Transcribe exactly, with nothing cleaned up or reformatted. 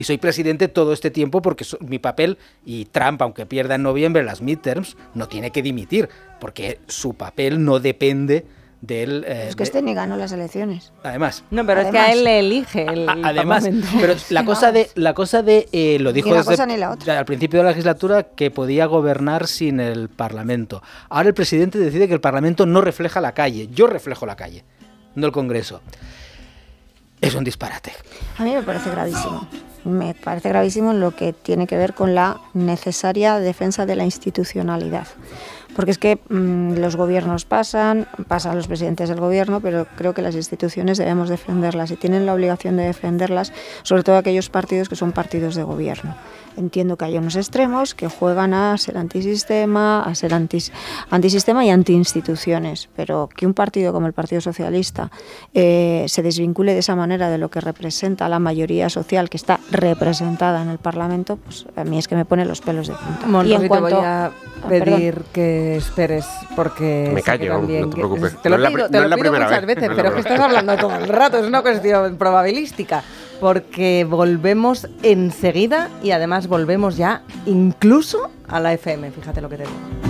Y soy presidente todo este tiempo porque so, mi papel, y Trump, aunque pierda en noviembre las midterms, no tiene que dimitir, porque su papel no depende del... Eh, es que este ni ganó las elecciones. Además. No, pero además, es que a él le elige el a, Además, Parlamento. pero la cosa de, la cosa de eh, lo dijo ni una desde, cosa ni la otra. al principio de la legislatura, que podía gobernar sin el Parlamento. Ahora el presidente decide que el Parlamento no refleja la calle. Yo reflejo la calle, no el Congreso. Es un disparate. A mí me parece gravísimo. Me parece gravísimo en lo que tiene que ver con la necesaria defensa de la institucionalidad. Porque es que mmm, los gobiernos pasan, pasan los presidentes del gobierno, pero creo que las instituciones debemos defenderlas y tienen la obligación de defenderlas, sobre todo aquellos partidos que son partidos de gobierno. Entiendo que hay unos extremos que juegan a ser antisistema, a ser antis, antisistema y antiinstituciones, pero que un partido como el Partido Socialista eh, se desvincule de esa manera de lo que representa la mayoría social que está representada en el Parlamento, pues a mí es que me pone los pelos de punta. Mon, y en Rosy, cuanto, te voy a pedir perdón. que esperes porque me sé callo, que también, no te preocupes. Que, te lo no pido, es la, te no lo es la pido primera muchas vez, veces, no es pero la es que primera estás hablando todo el rato, es una cuestión probabilística, porque volvemos enseguida y además volvemos ya incluso a la F M, fíjate lo que te digo.